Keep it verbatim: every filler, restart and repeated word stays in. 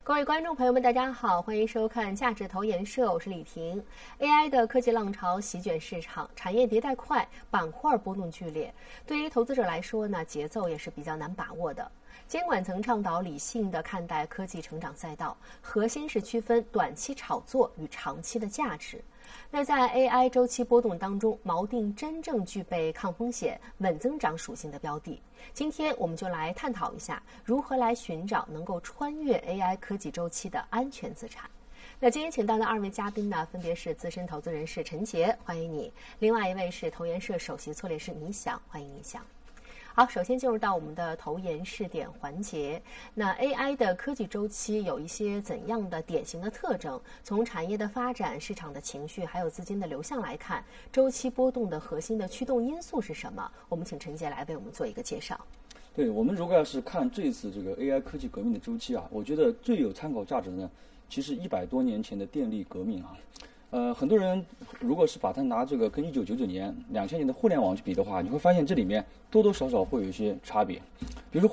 各位观众朋友们，大家好，欢迎收看价值投研社，我是李婷。A I 的科技浪潮席卷市场，产业迭代快，板块波动剧烈。对于投资者来说呢，节奏也是比较难把握的。监管层倡导理性的看待科技成长赛道，核心是区分短期炒作与长期的价值。那在 A I 周期波动当中，锚定真正具备抗风险、稳增长属性的标的。今天我们就来探讨一下，如何来寻找能够穿越 A I 科技周期的安全资产。那今天请到的二位嘉宾呢，分别是资深投资人士陈杰，欢迎你；另外一位是投研社首席策略师倪翔，欢迎倪翔。好，首先进入到我们的投研试点环节。那 A I 的科技周期有一些怎样的典型的特征？从产业的发展、市场的情绪，还有资金的流向来看，周期波动的核心的驱动因素是什么？我们请陈杰来为我们做一个介绍。 对，我们如果要是看这次这个 A I 科技革命的周期啊，我觉得最有参考价值的呢，其实一百多年前的电力革命啊。呃，很多人如果是把它拿这个跟一九九九年、两千年的互联网去比的话，你会发现这里面多多少少会有一些差别。比如说